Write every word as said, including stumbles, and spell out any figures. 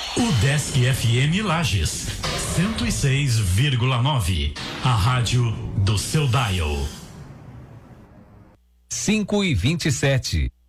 O Desk F M Lages, cento e seis vírgula nove. A rádio do seu dial. cinco e vinte e sete.